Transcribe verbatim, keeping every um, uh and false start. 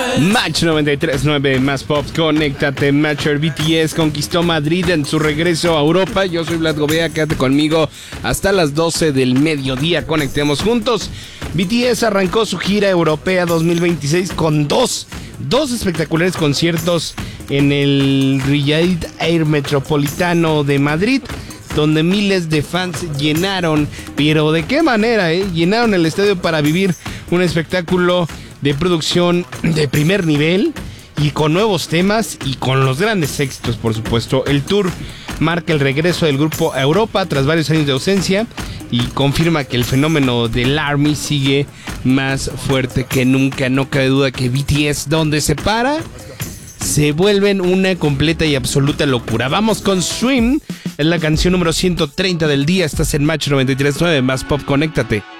Match noventa y tres punto nueve más pop, conéctate. Matcher B T S conquistó Madrid en su regreso a Europa. Yo soy Vlad Gobea, quédate conmigo hasta las doce del mediodía. Conectemos juntos. B T S arrancó su gira europea dos mil veintiséis con dos, dos espectaculares conciertos en el Riyadh Air Metropolitano de Madrid, donde miles de fans llenaron, pero ¿de qué manera, eh? Llenaron el estadio para vivir un espectáculo de producción de primer nivel y con nuevos temas y con los grandes éxitos, por supuesto. El tour marca el regreso del grupo a Europa tras varios años de ausencia y confirma que el fenómeno del ARMY sigue más fuerte que nunca. No cabe duda que B T S, donde se para, se vuelven una completa y absoluta locura. Vamos con Swim, es la canción número ciento treinta del día. Estás en Match noventa y tres punto nueve más pop, conéctate.